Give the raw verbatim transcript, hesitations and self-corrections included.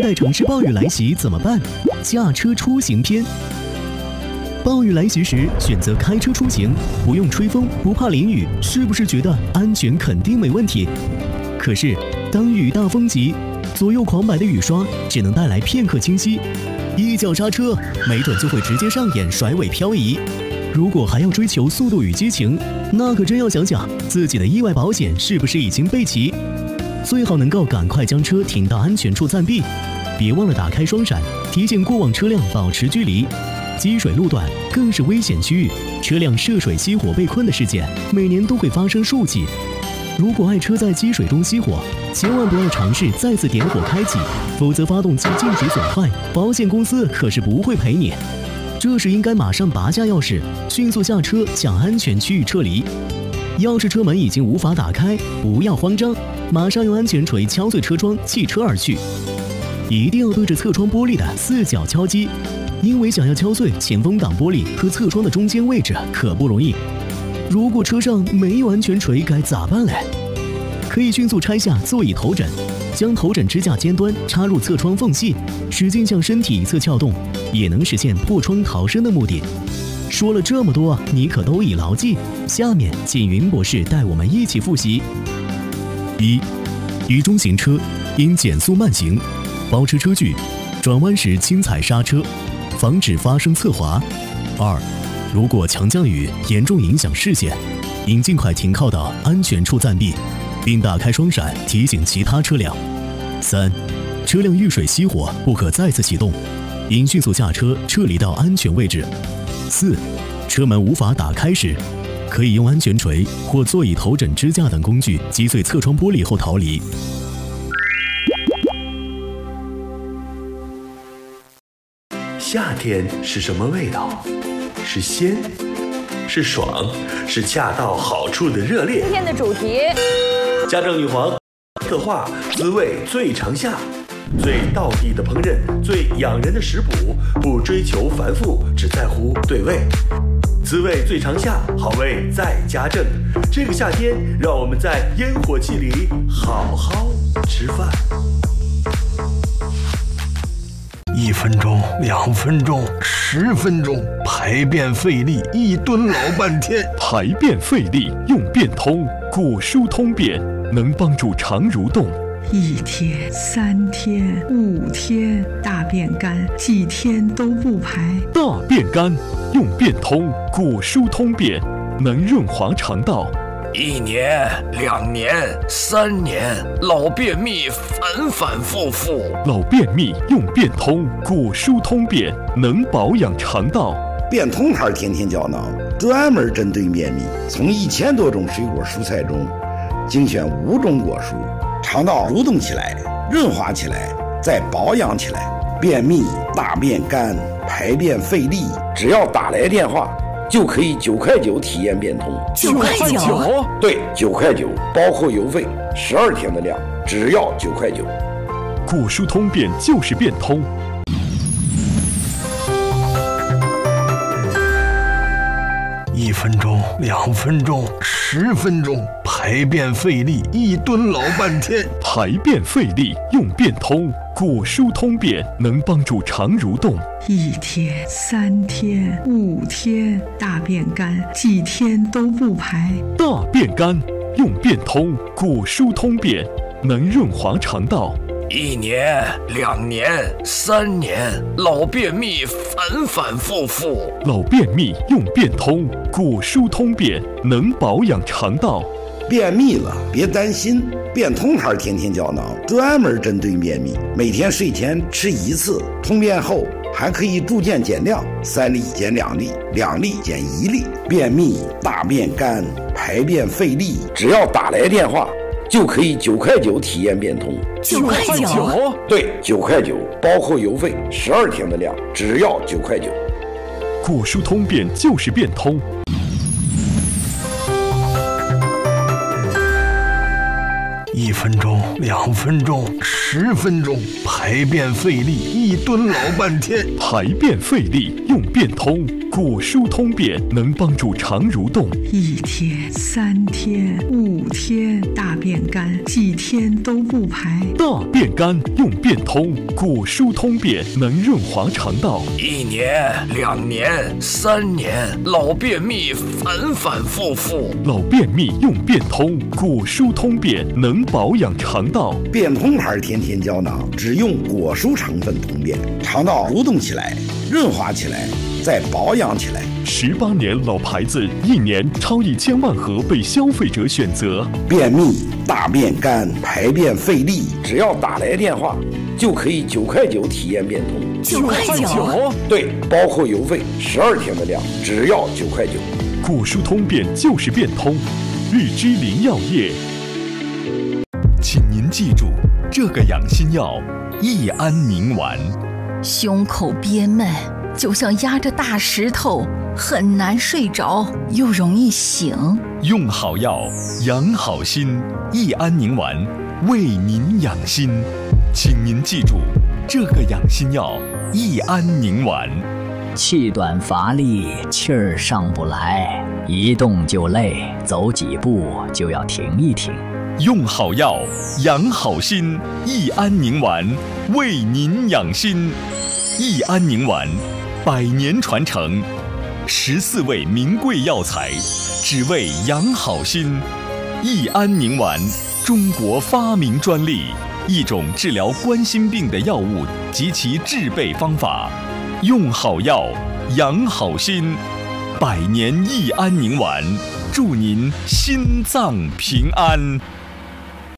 在城市暴雨来袭怎么办？驾车出行篇。暴雨来袭时，选择开车出行，不用吹风，不怕淋雨，是不是觉得安全肯定没问题？可是，当雨大风急，左右狂摆的雨刷只能带来片刻清晰，一脚刹车，没准就会直接上演甩尾漂移。如果还要追求速度与激情，那可真要想想自己的意外保险是不是已经备齐。最好能够赶快将车停到安全处暂避，别忘了打开双闪，提醒过往车辆保持距离。积水路段更是危险区域，车辆涉水熄火被困的事件每年都会发生数起。如果爱车在积水中熄火，千万不要尝试再次点火开启，否则发动机进水损坏，保险公司可是不会赔你。这时应该马上拔下钥匙，迅速下车向安全区域撤离。要是车门已经无法打开，不要慌张，马上用安全锤敲碎车窗，弃车而去。一定要对着侧窗玻璃的四角敲击，因为想要敲碎前风挡玻璃和侧窗的中间位置可不容易。如果车上没有安全锤该咋办嘞？可以迅速拆下座椅头枕，将头枕支架尖端插入侧窗缝隙，使劲向身体一侧撬动，也能实现破窗逃生的目的。说了这么多，你可都已牢记。下面请云博士带我们一起复习。一、雨中行车应减速慢行，保持车距，转弯时轻踩刹车，防止发生侧滑。二、如果强降雨严重影响视线，应尽快停靠到安全处暂避，并打开双闪提醒其他车辆。三、车辆遇水熄火不可再次启动，应迅速下车撤离到安全位置。四、车门无法打开时，可以用安全锤或座椅头枕支架等工具击碎侧窗玻璃后逃离。 夏天是什么味道？是鲜，是爽，是恰到好处的热烈。 今天的主题， 家政女皇策划，滋味最长夏，最道地的烹饪，最养人的食谱，不追求繁复，只在乎对味。滋味最长夏，好味在家政。这个夏天，让我们在烟火气里好好吃饭。 一分钟，两分钟，十分钟，排便费力，一蹲老半天。 排便费力用便通，果蔬通便能帮助肠蠕动。 一天、三天、五天，大便干，几天都不排。 大便干用便通，果蔬通便能润滑肠道。 一年、两年、三年，老便秘反反复复。 老便秘用便通，果蔬通便能保养肠道。 便通牌天天胶囊专门针对便秘，从一千多种水果蔬菜中精选五种果蔬，肠道蠕动起来，润滑起来，再保养起来。便秘、大便干、排便费力，只要打来电话就可以九块九体验变通。 九块九？ 对，九块九，包括邮费，十二天的量，只要九块九。 果蔬通便就是变通。 一分钟，两分钟，十分钟，排便费力，一蹲老半天。 排便费力用便通，果蔬通便能帮助肠蠕动。 一天、三天、五天，大便干，几天都不排。 大便干用便通，果蔬通便能润滑肠道。 一年、两年、三年，老便秘反反复复。 老便秘用便通，果蔬通便能保养肠道。 便秘了别担心，便通牌天天胶囊专门针对便秘，每天睡前吃一次，通便后还可以逐渐减量，三粒减两粒，两粒减一粒。便秘、大便干、排便费力，只要打来电话就可以九块九体验变通。 九块九？ 对，九块九，包括邮费，十二天的量，只要九块九。 果蔬通便就是变通。 一分钟，两分钟，十分钟，排便费力，一蹲老半天。 排便费力用便通，果果蔬通便能帮助肠蠕动。 一天、三天、五天，大便干，几天都不排。 大便干用便通，果蔬通便能润滑肠道。 一年、两年、三年，老便秘反反复复。 老便秘用便通，果蔬通便能保养肠道。 便通牌甜甜胶囊只用果蔬成分通便，肠道蠕动起来，润滑起来，再保养起来。 十八年老牌子，一年超一千万盒被消费者选择。 便秘、大便干、排便费力，只要打来电话，就可以九块九体验便通。 九块九？ 对，包括邮费，十二天的量，只要九块九。 果蔬通便就是便通，日之林药业。 请您记住，这个养心药益安宁丸。 胸口憋闷，就像压着大石头，很难睡着，又容易醒。 用好药，养好心，益安宁丸为您养心。请您记住，这个养心药益安宁丸。 气短乏力，气儿上不来，一动就累，走几步就要停一停。 用好药，养好心，益安宁丸为您养心。益安宁丸，百年传承，十四味名贵药材，只为养好心。益安宁丸，中国发明专利，一种治疗冠心病的药物及其制备方法。用好药，养好心，百年益安宁丸，祝您心脏平安。